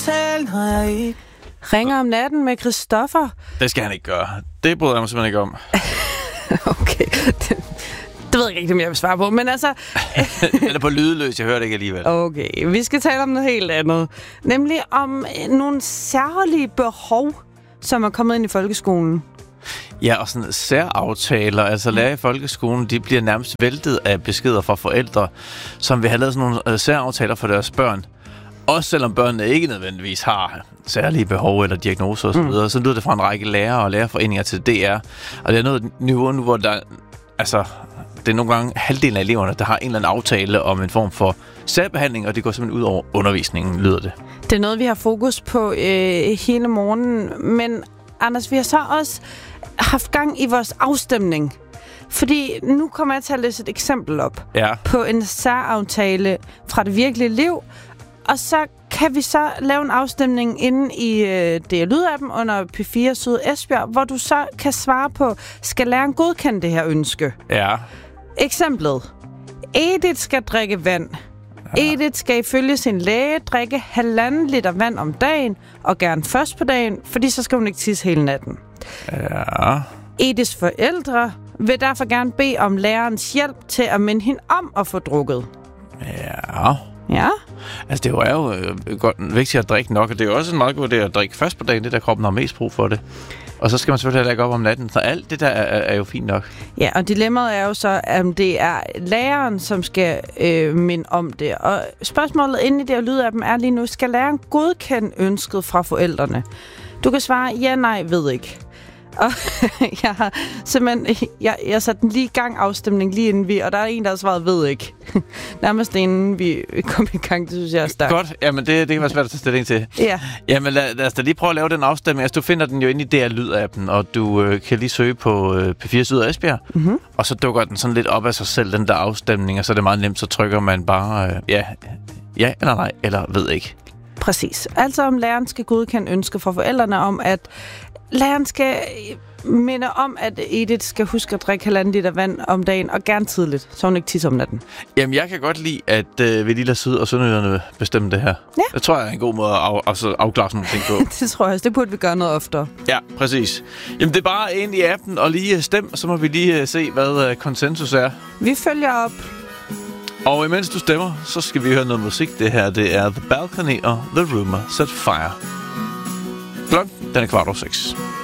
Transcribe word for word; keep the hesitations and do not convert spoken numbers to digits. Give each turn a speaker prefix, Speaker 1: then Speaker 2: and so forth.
Speaker 1: aftale, når jeg ikke...
Speaker 2: Ringer om natten med Christoffer.
Speaker 3: Det skal han ikke gøre. Det bryder jeg mig simpelthen ikke om.
Speaker 2: Okay, det, det ved jeg ikke, om jeg vil svare på, men altså...
Speaker 3: Den er på lydløs, jeg hører det ikke alligevel.
Speaker 2: Okay, vi skal tale om noget helt andet. Nemlig om nogle særlige behov, som er kommet ind i folkeskolen.
Speaker 3: Ja, og sådan særaftaler, altså lærer i folkeskolen, de bliver nærmest væltet af beskeder fra forældre, som vil have lavet sådan nogle særaftaler for deres børn. Også selvom børnene ikke nødvendigvis har særlige behov eller diagnoser osv., mm. så lyder det fra en række lærere og lærerforeninger til D R. Og det er noget niveau nu, hvor der, altså, det er nogle gange halvdelen af eleverne, der har en eller anden aftale om en form for særbehandling, og det går simpelthen ud over undervisningen, lyder det.
Speaker 2: Det er noget, vi har fokus på øh, hele morgenen, men Anders, vi har så også haft gang i vores afstemning. Fordi nu kommer jeg til at læse et eksempel op
Speaker 3: ja.
Speaker 2: på en særaftale fra det virkelige liv, og så kan vi så lave en afstemning inde i øh, D R-lydappen under P fire Syd Esbjerg, hvor du så kan svare på, skal læreren godkende det her ønske?
Speaker 3: Ja.
Speaker 2: Eksemplet. Edith skal drikke vand. Ja. Edith skal ifølge sin læge drikke halvanden liter vand om dagen, og gerne først på dagen, fordi så skal hun ikke tisse hele natten.
Speaker 3: Ja.
Speaker 2: Ediths forældre vil derfor gerne bede om lærerens hjælp til at minde hende om at få drukket.
Speaker 3: Ja.
Speaker 2: Ja.
Speaker 3: Altså, det er jo øh, godt vigtigt at drikke nok, og det er jo også en meget god idé at drikke først på dagen, det der kroppen har mest brug for det. Og så skal man selvfølgelig heller ikke op om natten, så alt det der er, er jo fint nok.
Speaker 2: Ja, og dilemmaet er jo så, at det er læreren, som skal øh, minde om det. Og spørgsmålet inde i det her lydappen er lige nu, skal læreren godkende ønsket fra forældrene? Du kan svare, ja, nej, ved ikke. Og jeg har simpelthen, jeg, jeg satte den lige i gang afstemning lige inden vi, og der er en, der har svaret, ved ikke. Nærmest inden vi kom i gang, det synes jeg er stærkt.
Speaker 3: Godt, jamen det, det kan være svært at tage stilling til.
Speaker 2: Ja.
Speaker 3: Jamen lad, lad os da lige prøve at lave den afstemning. Altså du finder den jo inde i D R-lydappen, og du øh, kan lige søge på øh, P fire Syd Esbjerg, mm-hmm. og så dukker den sådan lidt op af sig selv, den der afstemning, og så er det meget nemt, så trykker man bare, øh, ja, ja eller nej, eller ved ikke.
Speaker 2: Præcis. Altså om læreren skal godkende ønsker fra forældrene om, at læreren skal minde om, at Edith skal huske at drikke halvanden liter vand om dagen, og gerne tidligt, så hun ikke tisser om natten.
Speaker 3: Jamen, jeg kan godt lide, at øh, vi lige lader Syd- og Sønderjyderne bestemme det her.
Speaker 2: Ja.
Speaker 3: Det tror jeg er en god måde at af, altså, afklare sådan nogle ting på.
Speaker 2: Det tror jeg også. Det burde vi gøre noget oftere.
Speaker 3: Ja, præcis. Jamen, det er bare ind i appen og lige stem, så må vi lige uh, se, hvad uh, konsensus er.
Speaker 2: Vi følger op.
Speaker 3: Og imens du stemmer, så skal vi høre noget musik. Det her, det er The Balcony og The Rumor Set Fire. Klokken, den er kvart over seks.